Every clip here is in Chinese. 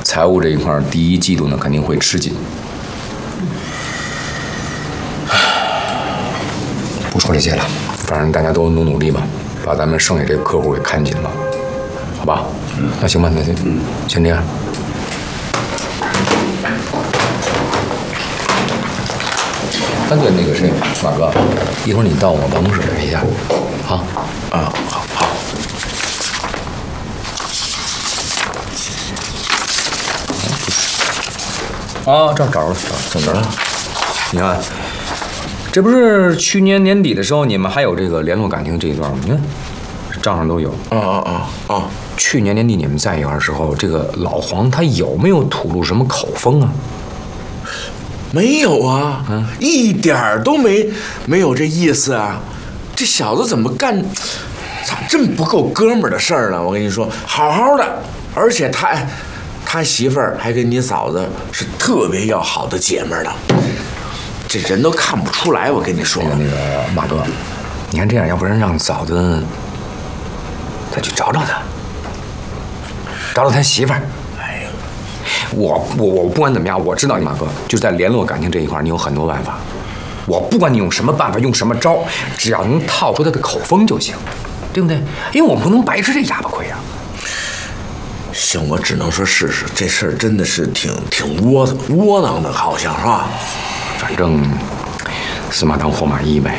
财务这一块第一季度呢肯定会吃紧。不说这些了，反正大家都努力吧，把咱们剩下这个客户给看紧了，好吧？那行吧，那先这样。对，那个谁，马哥，一会儿你到我办公室来一下，好？啊，好。啊，这儿找着了，怎么了？你看，这不是去年年底的时候，你们还有这个联络感情这一段吗？你看，账上都有。去年年底你们在一块儿的时候，这个老黄他有没有吐露什么口风啊？ 没有啊，一点儿都没有这意思啊！这小子怎么干？咋这么不够哥们儿的事儿呢？我跟你说，好好的，而且他媳妇儿还跟你嫂子是特别要好的姐们儿的，这人都看不出来。我跟你说， 那个马哥，你看这样，要不然让嫂子再去找他媳妇儿。我不管怎么样，我知道你马哥就在联络感情这一块，你有很多办法。我不管你用什么办法，用什么招，只要能套出他的口风就行，对不对？因为我们不能白吃这哑巴亏啊。 行，我只能说试试。这事儿真的是挺窝囊的，好像是吧？ 反正死马当活马医呗。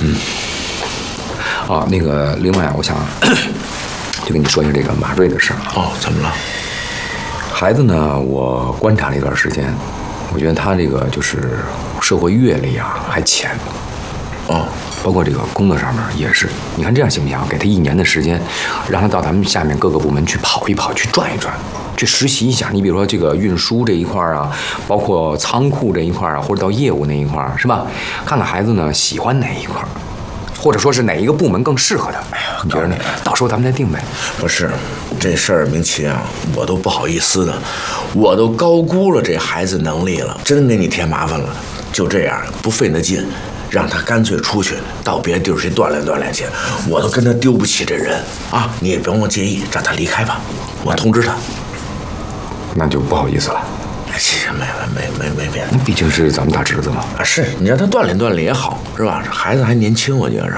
那个另外我想就跟你说一下这个马瑞的事儿。 怎么了？ 孩子呢，我观察了一段时间，我觉得他这个就是社会阅历啊还浅，包括这个工作上面也是。你看这样行不行？给他1年的时间，让他到咱们下面各个部门去跑一跑，去转一转，去实习一下。你比如说这个运输这一块啊，包括仓库这一块啊，或者到业务那一块，是吧？看看孩子呢喜欢哪一块。或者说是哪一个部门更适合他？你觉得呢？到时候咱们再定呗。 不是，这事儿明奇啊，我都不好意思的，我都高估了这孩子能力了，真给你添麻烦了。就这样，不费那劲，让他干脆出去到别的地儿去锻炼去。我都跟他丢不起这人啊！你也别忘介意，让他离开吧，我通知他。 那就不好意思了。 没别的， 毕竟是咱们大侄子嘛。 是你让他锻炼也好，是吧？这孩子还年轻，我觉着。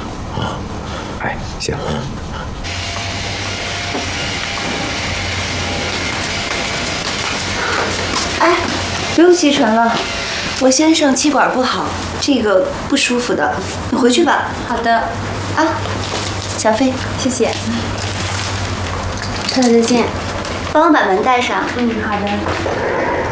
行。 不用吸尘了，我先生气管不好，这个不舒服的，你回去吧。 好的。 小飞， 谢谢。 特特再见，帮我把门带上。 好的。